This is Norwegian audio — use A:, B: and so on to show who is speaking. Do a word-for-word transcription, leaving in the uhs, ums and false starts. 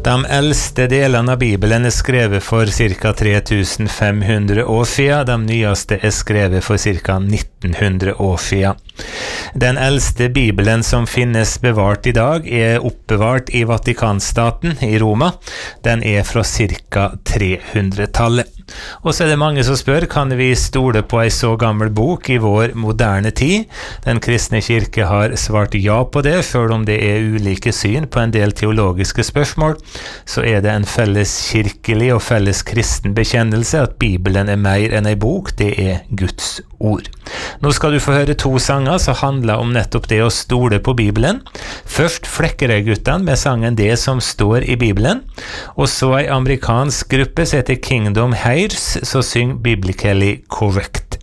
A: De eldste delene av Bibelen er skrevet for ca. tre tusen fem hundre år siden, de nyeste er skrevet for ca. nitten hundre år siden. Den eldste Bibelen som finnes bevart i dag er oppbevart i Vatikanstaten i Roma. Den er fra ca. tre hundre-tallet. Og så er det mange som spør, kan vi stole på en så gammel bok i vår moderne tid? Den kristne kirke har svart ja på det, selv om det er ulike syn på en del teologiske spørsmål, så er det en felles kirkelig og felles kristen bekjennelse at Bibelen er mer enn en bok, det er Guds ord. Nå skal du få høre to sanger som handler om nettopp det å stole på Bibelen. Først Flekkerøy-guttene med sangen Det som står i Bibelen, og så en amerikansk gruppe som heter Kingdom Heirs, som synger Biblically Correct.